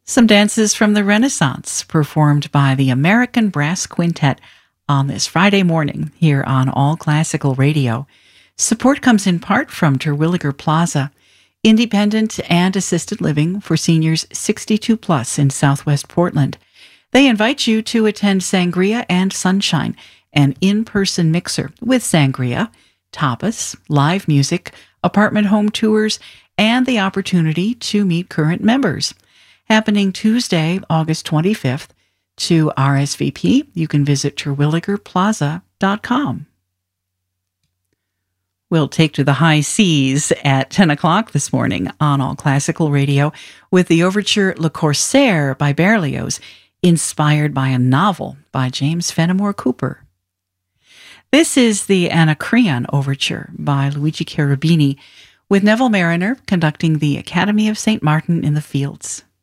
Some dances from the Renaissance performed by the American Brass Quintet on this Friday morning here on All Classical Radio. Support comes in part from Terwilliger Plaza, independent and assisted living for seniors 62 plus in Southwest Portland. They invite you to attend Sangria and Sunshine, an in-person mixer with sangria, tapas, live music, apartment home tours, and the opportunity to meet current members. Happening Tuesday, August 25th. To RSVP, you can visit terwilligerplaza.com. We'll take to the high seas at 10 o'clock this morning on All Classical Radio with the overture Le Corsaire by Berlioz, inspired by a novel by James Fenimore Cooper. This is the Anacreon overture by Luigi Cherubini, with Neville Marriner conducting the Academy of St. Martin in the Fields.